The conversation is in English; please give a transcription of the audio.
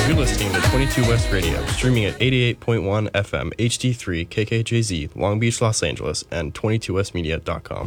You're listening to 22 West Radio, streaming at 88.1 FM, HD3, KKJZ, Long Beach, Los Angeles, and 22westmedia.com.